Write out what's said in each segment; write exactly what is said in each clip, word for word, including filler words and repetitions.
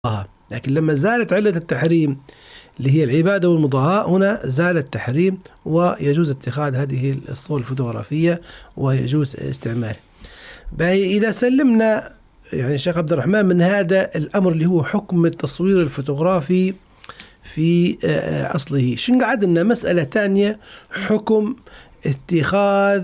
لكن لما زالت علة التحريم اللي هي العبادة والمضاهاة هنا زال التحريم ويجوز اتخاذ هذه الصور الفوتوغرافية ويجوز استعماله. إذا سلمنا يعني شيخ عبد الرحمن من هذا الأمر اللي هو حكم التصوير الفوتوغرافي في أصله، شن قعد لنا مسألة تانية حكم اتخاذ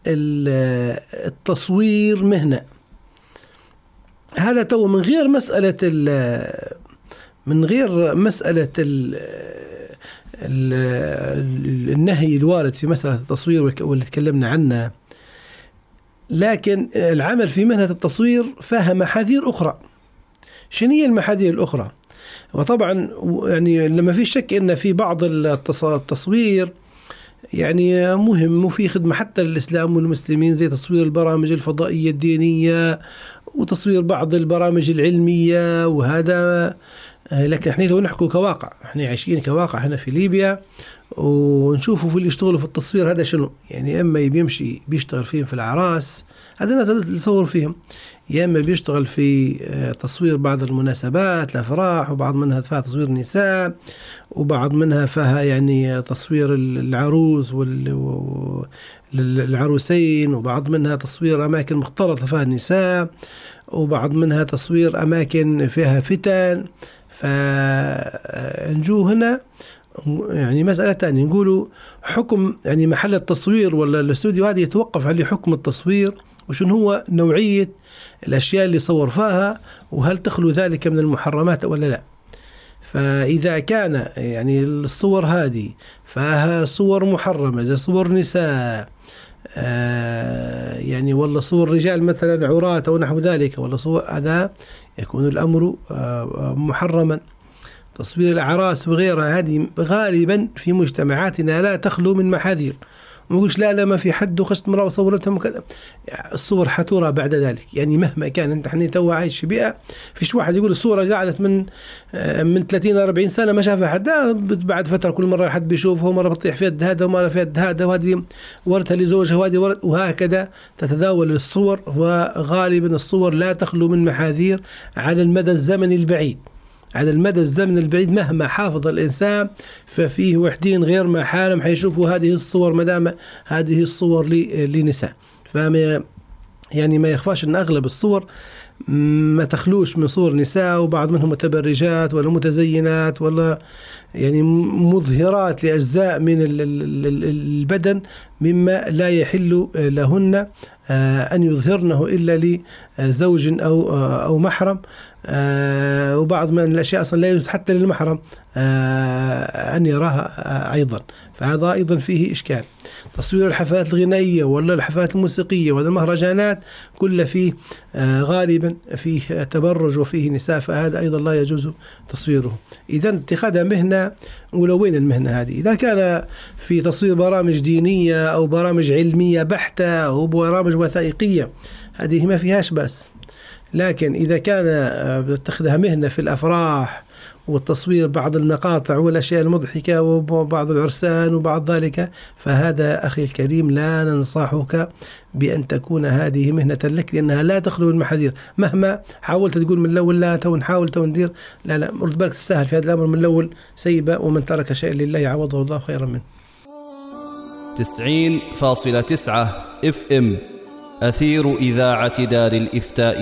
التصوير مهنة. هذا تو من غير مسألة من غير مسألة ال ال النهي الوارد في مسألة التصوير واللي تكلمنا عنه، لكن العمل في مهنة التصوير فيها محاذير أخرى. شنو هي المحاذير الأخرى؟ وطبعا يعني لما في شك إن في بعض التصوير يعني مهم وفي خدمة حتى للإسلام والمسلمين، زي تصوير البرامج الفضائية الدينية وتصوير بعض البرامج العلمية وهذا، لكن احنا لو نحكوا كواقع، احنا عايشين كواقع هنا في ليبيا ونشوفوا في اللي يشتغلوا في التصوير هذا شنو يعني، اما بيمشي بيشتغل فيهم في الأعراس، هذا الناس اللي يصور فيهم، يا اما بيشتغل في تصوير بعض المناسبات الأفراح، وبعض منها فيها تصوير نساء، وبعض منها فيها يعني تصوير العروس والعروسين، وبعض منها تصوير أماكن مختلطة فيها النساء، وبعض منها تصوير أماكن فيها فتن. فنجو هنا يعني مسألة تانية، نقولوا حكم يعني محل التصوير ولا الاستوديو هذا يتوقف على حكم التصوير، وشن هو نوعية الأشياء اللي صور فيها، وهل تخلو ذلك من المحرمات ولا لا. فإذا كان يعني الصور هذه فيها صور محرمة زي صور نساء آه يعني ولا صور رجال مثلا عراة أو نحو ذلك، ولا صور هذا يكون الأمر آه محرما. تصوير الأعراس وغيرها هذه غالبا في مجتمعاتنا لا تخلو من محاذير، ما يقولش لا لا ما في حد وخشت مرة وصورتهم وكذا، الصور حتورى بعد ذلك. يعني مهما كان انت حني تو عايش في بيئة فيش واحد يقول الصورة قعدت من من ثلاثين أربعين سنة ما شافها حد، بعد فترة كل مرة حد بيشوفه، مرة بتطيح في يد هذا ومرة في يد هذا، وهذه ورثها لزوجها وهذه، وهكذا تتداول الصور. وغالبا الصور لا تخلو من محاذير على المدى الزمني البعيد، على المدى الزمني البعيد مهما حافظ الإنسان ففيه وحدين غير ما حالم حيشوفوا هذه الصور مدام هذه الصور لنساء. فما يعني ما يخفاش أن أغلب الصور ما تخلوش من صور نساء، وبعض منهم متبرجات ولا متزينات ولا يعني مظهرات لأجزاء من البدن مما لا يحل لهن أن يظهرنه إلا لزوج أو أو محرم، وبعض من الأشياء أصلا لا يجوز حتى للمحرم أن يراها أيضا. فهذا أيضا فيه إشكال. تصوير الحفلات الغنائية ولا الحفلات الموسيقية ولا المهرجانات كل فيه غالبا فيه تبرج وفيه نساء، فهذا أيضا لا يجوز تصويره. إذا اتخاذها مهنة، ولو وين المهنة هذه؟ إذا كان في تصوير برامج دينية أو برامج علمية بحتة أو برامج وثائقية هذه ما فيهاش بس، لكن إذا كان بتاخذها مهنة في الأفراح والتصوير بعض المقاطع والأشياء المضحكة وبعض العرسان وبعض ذلك، فهذا أخي الكريم لا ننصحك بأن تكون هذه مهنة لك، لأنها لا تخلو من المحاذير. مهما حاولت تقول من الأول لا تو نحاول تو ندير، لا لا رد بالك تسهل في هذا الأمر من الأول سيبة، ومن ترك شيء لله يعوضه الله خيرا منه. تسعين فاصلة تسعة اف ام أثير إذاعة دار الإفتاء.